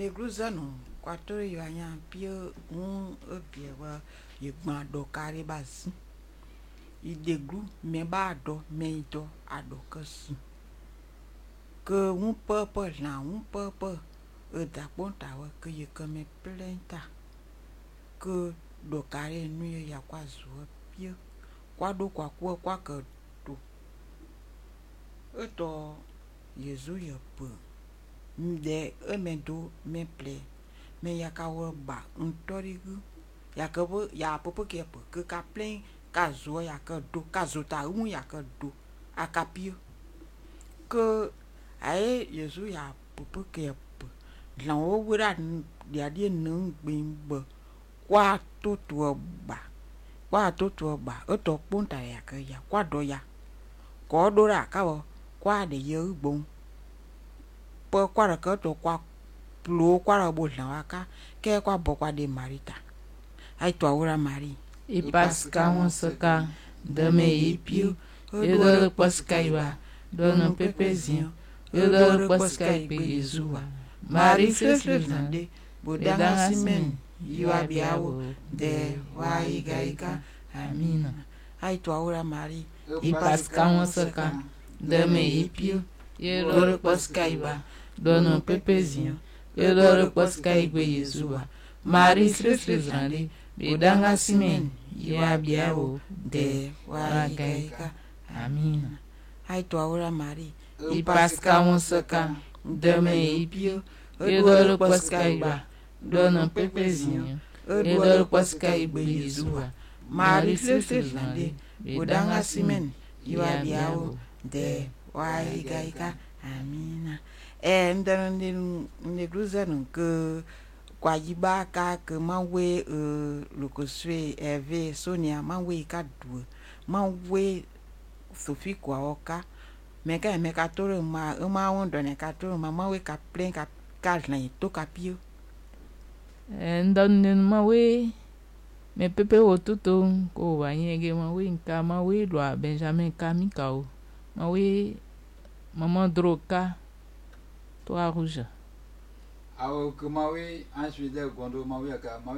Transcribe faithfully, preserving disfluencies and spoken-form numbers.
Negruzano, quatro yo anya pio un opiewa ye gban do kare basi. I deglu me ba do me do ado kasi. Que un papa la un papa e da ponta wa que ye comme plenta. Que do kare nu ye ya kwa zo pio. Kwa do kwa kwa kwa ke do. Eto Yezu ye pe. Mde e me do me ple. Me ya ka wo ba ntorigu. Ya ka bo ya popo ke pe ke ka plen ka zo ya ka do ka zo ta un ya ka do akapio. Que ae Yezu ya popo ke pe. La o wura dia dia nung bimba. Kwa to to ba. Kwa to to ba. Eto ponta ya ka ya kwa do ya. Ko do ra ka wo kwa de ye ugbon. Po kwa ra ka to kwa plo kwa ra bo la waka ke kwa bo kwa de marita. Ai to awura mari. I paska wonsaka de me ipio. Eu dou paska iba. Dono pepezinho. Eu dou paska ibe Yezua. Mari seslezande. Bodanga simen. You abiawo. De wa iga iga. Amina. Ai to awura mari. I paska wonsaka de me ipio. Eu dou paska iba. Dono pepezinho. Eu dou paska ibe Yezua. Mari seslezande. Bodanga simen. You abiawo. De wa iga iga. Amina. Ai to awura mari. I paska wonsaka de me ipio. Eu dou paska iba. Dono pepezinho. Eu dou paska ibe Yezua. Mari seslezande. Bodanga simen. You abiawo. De wa iga iga. Amina. Eh, ndan negruzano que kwa jiba ka ke manwe uh, lukoswe eve Sonia manwe ka du manwe Sophie kwa oka meka meka toro ma ma wondo ne ka toro ma manwe ka plen ka ka lan to ka pio ndan ma we me pepe otuto ko wanyege ma we nka ma we lo Benjamin Kamikao ma we maman droka to a rouge. Alors, comment oui, ensuite, quand on m'a vu